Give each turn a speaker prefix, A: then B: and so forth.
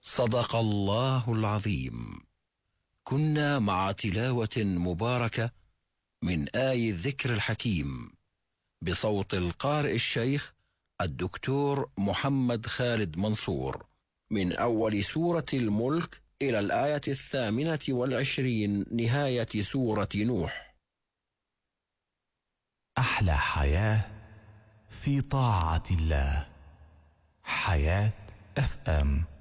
A: صدق الله العظيم. كنا مع تلاوة مباركة من آي الذكر الحكيم بصوت القارئ الشيخ الدكتور محمد خالد منصور من أول سورة الملك إلى الآية 28 نهاية سورة نوح.
B: أحلى حياة في طاعة الله. حياة FM.